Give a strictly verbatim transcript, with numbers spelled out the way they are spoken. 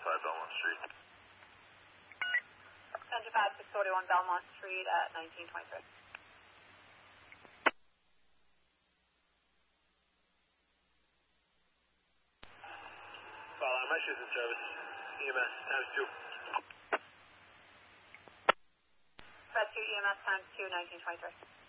five Belmont Street. Engine pad six forty-one Belmont Street at nineteen twenty-three. Follow, my shoes in service. E M S times two. Press two E M S times two, nineteen twenty-three.